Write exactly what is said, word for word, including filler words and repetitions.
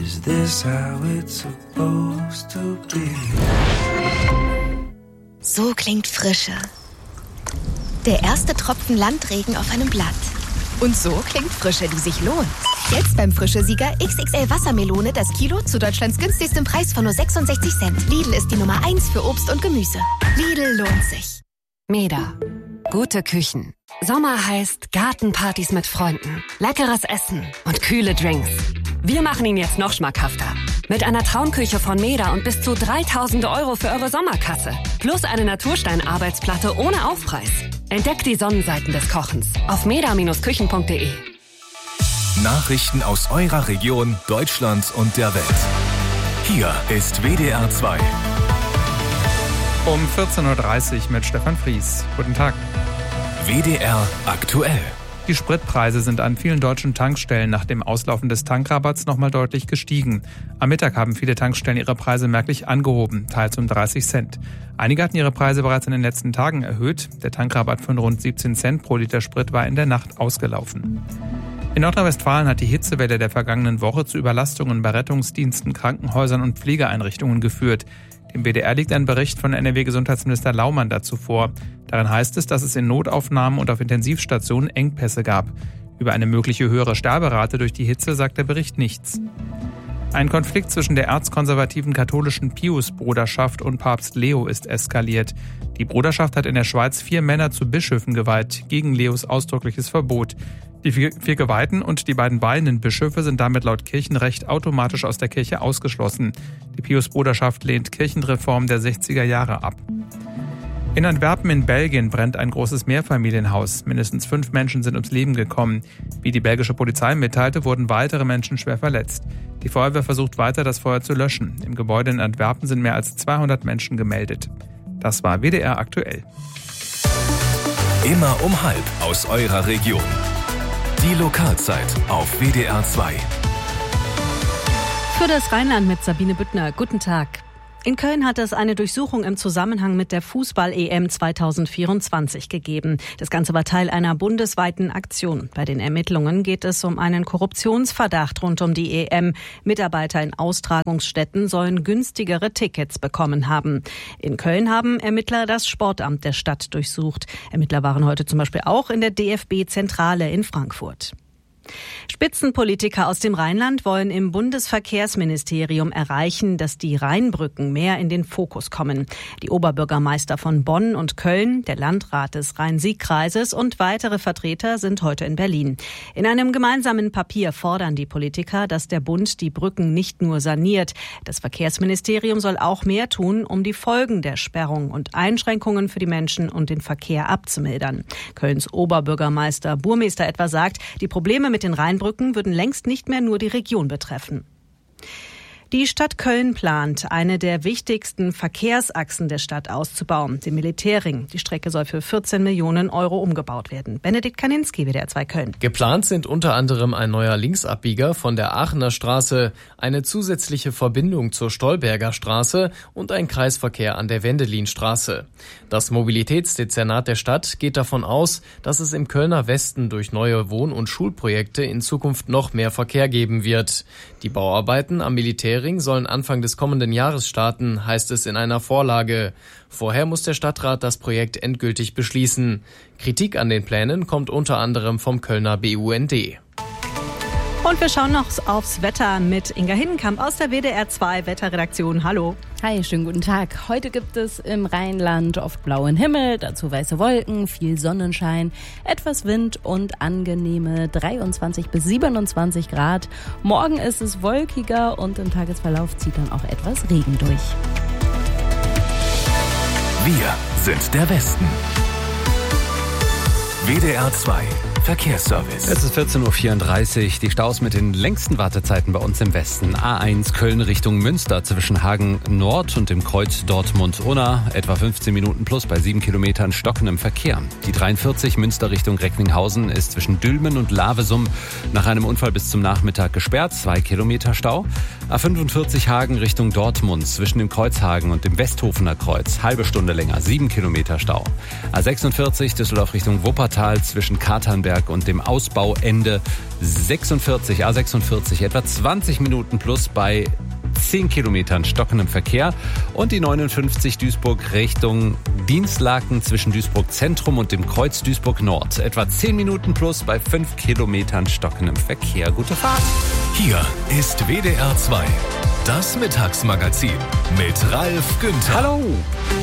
Is this how it's supposed to be? So klingt Frische. Der erste Tropfen Landregen auf einem Blatt. Und so klingt Frische, die sich lohnt. Jetzt beim Frische-Sieger X X L Wassermelone das Kilo zu Deutschlands günstigstem Preis von nur sechsundsechzig Cent. Lidl ist die Nummer eins für Obst und Gemüse. Lidl lohnt sich. Meda. Gute Küchen. Sommer heißt Gartenpartys mit Freunden, leckeres Essen und kühle Drinks. Wir machen ihn jetzt noch schmackhafter. Mit einer Traumküche von Meda und bis zu dreitausend Euro für eure Sommerkasse. Plus eine Naturstein-Arbeitsplatte ohne Aufpreis. Entdeckt die Sonnenseiten des Kochens auf meda Bindestrich küchen punkt de. Nachrichten aus eurer Region, Deutschland und der Welt. Hier ist W D R zwei. Um vierzehn Uhr dreißig mit Stefan Fries. Guten Tag. W D R aktuell. Die Spritpreise sind an vielen deutschen Tankstellen nach dem Auslaufen des Tankrabatts nochmal deutlich gestiegen. Am Mittag haben viele Tankstellen ihre Preise merklich angehoben, teils um dreißig Cent. Einige hatten ihre Preise bereits in den letzten Tagen erhöht. Der Tankrabatt von rund siebzehn Cent pro Liter Sprit war in der Nacht ausgelaufen. In Nordrhein-Westfalen hat die Hitzewelle der vergangenen Woche zu Überlastungen bei Rettungsdiensten, Krankenhäusern und Pflegeeinrichtungen geführt. Dem W D R liegt ein Bericht von N R W-Gesundheitsminister Laumann dazu vor. Darin heißt es, dass es in Notaufnahmen und auf Intensivstationen Engpässe gab. Über eine mögliche höhere Sterberate durch die Hitze sagt der Bericht nichts. Ein Konflikt zwischen der erzkonservativen katholischen Pius-Bruderschaft und Papst Leo ist eskaliert. Die Bruderschaft hat in der Schweiz vier Männer zu Bischöfen geweiht, gegen Leos ausdrückliches Verbot. Die vier, vier Geweihten und die beiden weihenden Bischöfe sind damit laut Kirchenrecht automatisch aus der Kirche ausgeschlossen. Die Pius-Bruderschaft lehnt Kirchenreform der sechziger Jahre ab. In Antwerpen in Belgien brennt ein großes Mehrfamilienhaus. Mindestens fünf Menschen sind ums Leben gekommen. Wie die belgische Polizei mitteilte, wurden weitere Menschen schwer verletzt. Die Feuerwehr versucht weiter, das Feuer zu löschen. Im Gebäude in Antwerpen sind mehr als zweihundert Menschen gemeldet. Das war W D R aktuell. Immer um halb aus eurer Region. Die Lokalzeit auf W D R zwei. Für das Rheinland mit Sabine Büttner. Guten Tag. In Köln hat es eine Durchsuchung im Zusammenhang mit der Fußball-E M zweitausendvierundzwanzig gegeben. Das Ganze war Teil einer bundesweiten Aktion. Bei den Ermittlungen geht es um einen Korruptionsverdacht rund um die E M. Mitarbeiter in Austragungsstätten sollen günstigere Tickets bekommen haben. In Köln haben Ermittler das Sportamt der Stadt durchsucht. Ermittler waren heute zum Beispiel auch in der D F B-Zentrale in Frankfurt. Spitzenpolitiker aus dem Rheinland wollen im Bundesverkehrsministerium erreichen, dass die Rheinbrücken mehr in den Fokus kommen. Die Oberbürgermeister von Bonn und Köln, der Landrat des Rhein-Sieg-Kreises und weitere Vertreter sind heute in Berlin. In einem gemeinsamen Papier fordern die Politiker, dass der Bund die Brücken nicht nur saniert. Das Verkehrsministerium soll auch mehr tun, um die Folgen der Sperrung und Einschränkungen für die Menschen und den Verkehr abzumildern. Kölns Oberbürgermeister Burmester etwa sagt, die Probleme mit mit den Rheinbrücken würden längst nicht mehr nur die Region betreffen. Die Stadt Köln plant, eine der wichtigsten Verkehrsachsen der Stadt auszubauen, den Militärring. Die Strecke soll für vierzehn Millionen Euro umgebaut werden. Benedikt Kaninski, W D R zwei Köln. Geplant sind unter anderem ein neuer Linksabbieger von der Aachener Straße, eine zusätzliche Verbindung zur Stolberger Straße und ein Kreisverkehr an der Wendelinstraße. Das Mobilitätsdezernat der Stadt geht davon aus, dass es im Kölner Westen durch neue Wohn- und Schulprojekte in Zukunft noch mehr Verkehr geben wird. Die Bauarbeiten am Militärring sollen Anfang des kommenden Jahres starten, heißt es in einer Vorlage. Vorher muss der Stadtrat das Projekt endgültig beschließen. Kritik an den Plänen kommt unter anderem vom Kölner B U N D. Und wir schauen noch aufs Wetter mit Inga Hindenkamp aus der W D R zwei Wetterredaktion. Hallo. Hi, schönen guten Tag. Heute gibt es im Rheinland oft blauen Himmel, dazu weiße Wolken, viel Sonnenschein, etwas Wind und angenehme dreiundzwanzig bis siebenundzwanzig Grad. Morgen ist es wolkiger und im Tagesverlauf zieht dann auch etwas Regen durch. Wir sind der Westen. W D R zwei Verkehrsservice. Es ist vierzehn Uhr vierunddreißig. Die Staus mit den längsten Wartezeiten bei uns im Westen. A eins Köln Richtung Münster zwischen Hagen Nord und dem Kreuz Dortmund-Unna. Etwa fünfzehn Minuten plus bei sieben Kilometern stockendem Verkehr. Die dreiundvierzig Münster Richtung Recklinghausen ist zwischen Dülmen und Lavesum nach einem Unfall bis zum Nachmittag gesperrt. Zwei Kilometer Stau. A fünfundvierzig Hagen Richtung Dortmund zwischen dem Kreuzhagen und dem Westhofener Kreuz. Halbe Stunde länger. Sieben Kilometer Stau. A sechsundvierzig Düsseldorf Richtung Wuppertal zwischen Katernberg Schöneberg und dem Ausbauende sechsundvierzig, A sechsundvierzig, etwa zwanzig Minuten plus bei zehn Kilometern stockendem Verkehr und die neunundfünfzig Duisburg Richtung Dienstlaken zwischen Duisburg Zentrum und dem Kreuz Duisburg Nord. Etwa zehn Minuten plus bei fünf Kilometern stockendem Verkehr. Gute Fahrt! Hier ist W D R zwei, das Mittagsmagazin mit Ralf Günther. Hallo!